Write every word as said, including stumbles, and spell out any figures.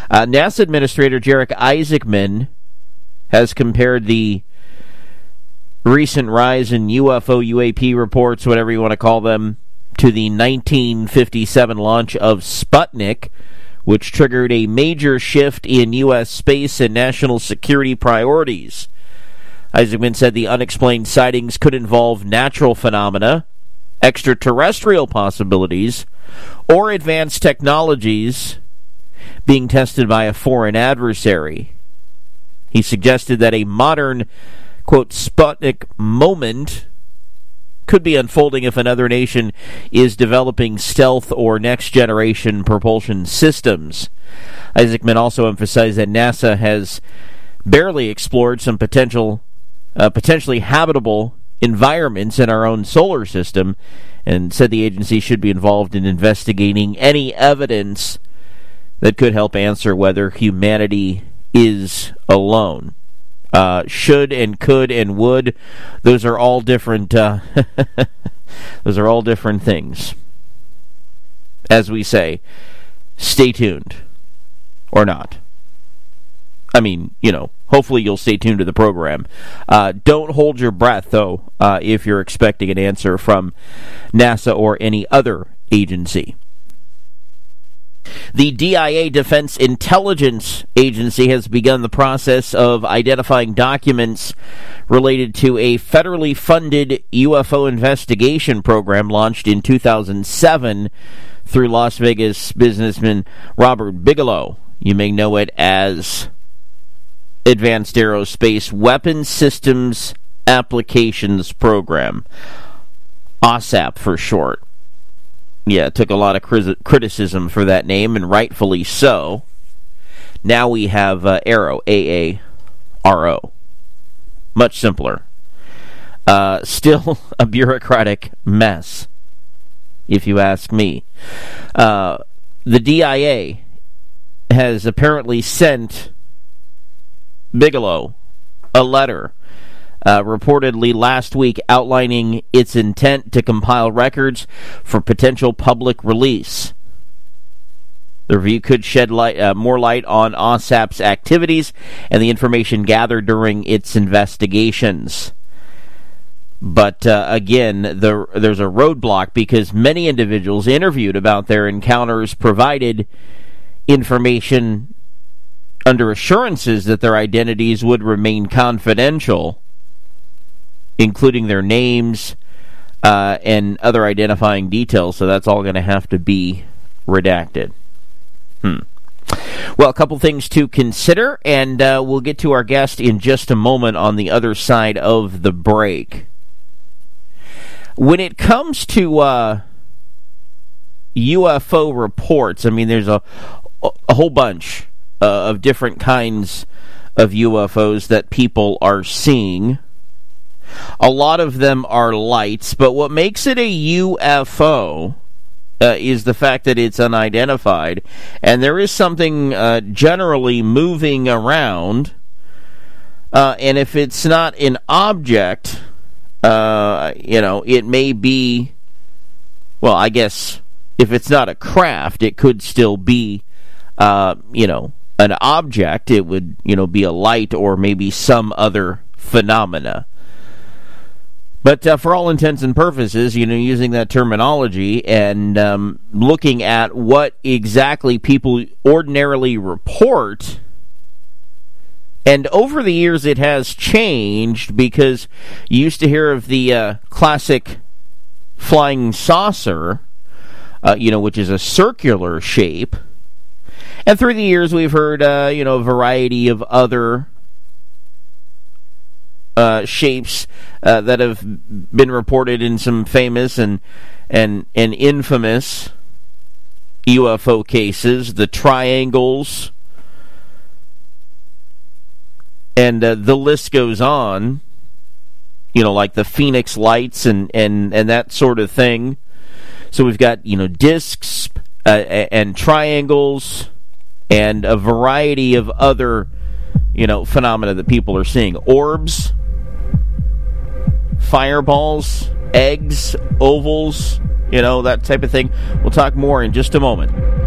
Uh, NASA Administrator Jarek Isaacman has compared the recent rise in U F O, U A P reports, whatever you want to call them, to the nineteen fifty-seven launch of Sputnik, which triggered a major shift in U S space and national security priorities. Isaacman said the unexplained sightings could involve natural phenomena, extraterrestrial possibilities, or advanced technologies being tested by a foreign adversary. He suggested that a modern, quote, Sputnik moment could be unfolding if another nation is developing stealth or next-generation propulsion systems. Isaacman also emphasized that NASA has barely explored some potential, uh, potentially habitable environments in our own solar system, and said the agency should be involved in investigating any evidence that could help answer whether humanity is alone. Uh, should and could and would, those are all different, uh, those are all different things. As we say, stay tuned. Or not. I mean, you know, hopefully you'll stay tuned to the program. Uh, don't hold your breath, though, uh, if you're expecting an answer from NASA or any other agency. The D I A, Defense Intelligence Agency, has begun the process of identifying documents related to a federally funded U F O investigation program launched in two thousand seven through Las Vegas businessman Robert Bigelow. You may know it as Advanced Aerospace Weapons Systems Applications Program, OSAP for short. Yeah, it took a lot of criticism for that name, and rightfully so. Now we have uh, Aero, A A R O. Much simpler. Uh, still a bureaucratic mess, if you ask me. Uh, the D I A has apparently sent Bigelow a letter Uh, reportedly last week outlining its intent to compile records for potential public release. The review could shed light, uh, more light on OSAP's activities and the information gathered during its investigations. But uh, again, the, there's a roadblock because many individuals interviewed about their encounters provided information under assurances that their identities would remain confidential, including their names uh, and other identifying details, so that's all going to have to be redacted. Hmm. Well, a couple things to consider, and uh, we'll get to our guest in just a moment on the other side of the break. When it comes to uh, U F O reports, I mean, there's a, a whole bunch uh, of different kinds of U F Os that people are seeing. A lot of them are lights, but what makes it a U F O uh, is the fact that it's unidentified, and there is something uh, generally moving around, uh, and if it's not an object, uh, you know, it may be, well, I guess if it's not a craft, it could still be, uh, you know, an object. It would, you know, be a light or maybe some other phenomena. But uh, for all intents and purposes, you know, using that terminology and um, looking at what exactly people ordinarily report, and over the years it has changed because you used to hear of the uh, classic flying saucer, uh, you know, which is a circular shape, and through the years we've heard, uh, you know, a variety of other Uh, shapes uh, that have been reported in some famous and and and infamous U F O cases, the triangles, and uh, the list goes on. You know, like the Phoenix lights and, and, and that sort of thing. So we've got, you know, discs uh, and triangles and a variety of other, you know, phenomena that people are seeing. Orbs, fireballs, eggs, ovals, you know, that type of thing. We'll talk more in just a moment.